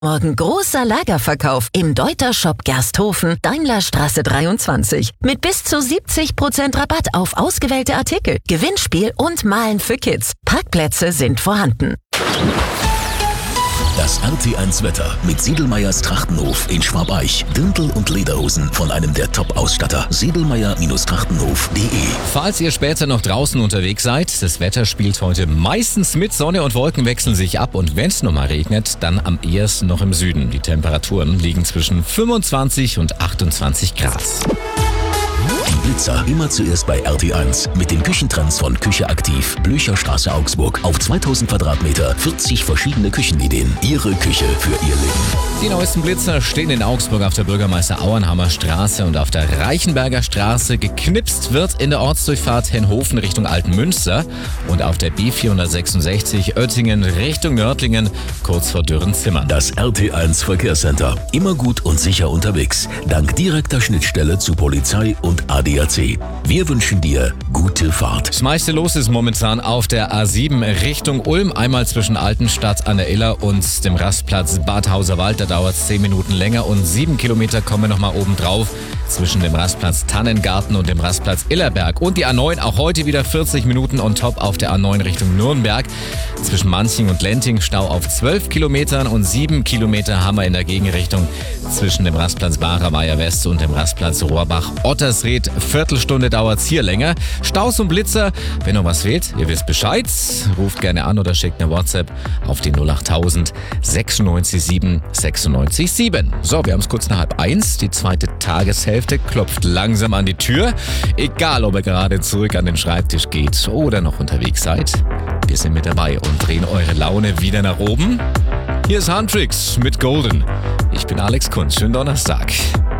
Morgen großer Lagerverkauf im Deuter Shop Gersthofen, Daimlerstraße 23. Mit bis zu 70% Rabatt auf ausgewählte Artikel, Gewinnspiel und Malen für Kids. Parkplätze sind vorhanden. Das RT1 Wetter mit Sedlmayrs Trachtenhof in Schwabeich. Dirndl und Lederhosen von einem der Top-Ausstatter. Sedlmayer-Trachtenhof.de. Falls ihr später noch draußen unterwegs seid, das Wetter spielt heute meistens mit. Sonne und Wolken wechseln sich ab und wenn es nochmal regnet, dann am ehesten noch im Süden. Die Temperaturen liegen zwischen 25 und 28 Grad. Die Blitzer immer zuerst bei RT1 mit den Küchentrends von Küche aktiv, Blücherstraße Augsburg. Auf 2000 Quadratmeter, 40 verschiedene Küchenideen. Ihre Küche für Ihr Leben. Die neuesten Blitzer stehen in Augsburg auf der Bürgermeister Auenhammer Straße und auf der Reichenberger Straße. Geknipst wird in der Ortsdurchfahrt Henhofen Richtung Altenmünster und auf der B466 Oettingen Richtung Nördlingen, kurz vor Dürrenzimmern. Das RT1 Verkehrscenter. Immer gut und sicher unterwegs. Dank direkter Schnittstelle zu Polizei und ADAC. Wir wünschen dir gute Fahrt. Das meiste los ist momentan auf der A7 Richtung Ulm. Einmal zwischen Altenstadt an der Iller und dem Rastplatz Bad Hauserwald. Da dauert es 10 Minuten länger und 7 Kilometer kommen nochmal oben drauf zwischen dem Rastplatz Tannengarten und dem Rastplatz Illerberg. Und die A9 auch heute wieder 40 Minuten on top auf der A9 Richtung Nürnberg. Zwischen Manching und Lenting Stau auf 12 Kilometern und 7 Kilometer haben wir in der Gegenrichtung zwischen dem Rastplatz Bacherweiher West und dem Rastplatz Rohrbach-Ottersried. Viertelstunde dauert es hier länger. Staus und Blitzer, wenn noch was fehlt, ihr wisst Bescheid. Ruft gerne an oder schickt eine WhatsApp auf die 08000 96 7 96 7. So, wir haben es kurz nach 12:30. Die zweite Tageshälfte klopft langsam an die Tür. Egal, ob ihr gerade zurück an den Schreibtisch geht oder noch unterwegs seid. Wir sind mit dabei und drehen eure Laune wieder nach oben. Hier ist Handtricks mit Golden. Ich bin Alex Kunz. Schönen Donnerstag.